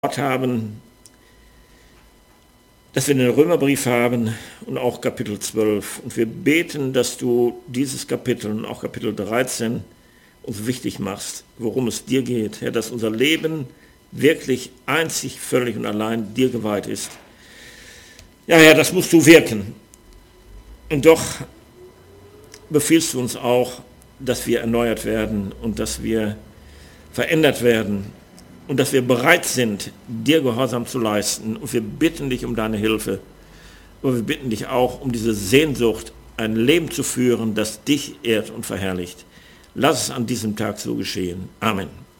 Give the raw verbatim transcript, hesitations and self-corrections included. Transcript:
haben, dass wir den Römerbrief haben und auch Kapitel zwölf. Und wir beten, dass du dieses Kapitel und auch Kapitel dreizehn uns wichtig machst, worum es dir geht, Herr, dass unser Leben wirklich einzig, völlig und allein dir geweiht ist. Ja, Herr, das musst du wirken. Und doch befiehlst du uns auch, dass wir erneuert werden und dass wir verändert werden und dass wir bereit sind, dir Gehorsam zu leisten. Und wir bitten dich um deine Hilfe. Aber wir bitten dich auch um diese Sehnsucht, ein Leben zu führen, das dich ehrt und verherrlicht. Lass es an diesem Tag so geschehen. Amen.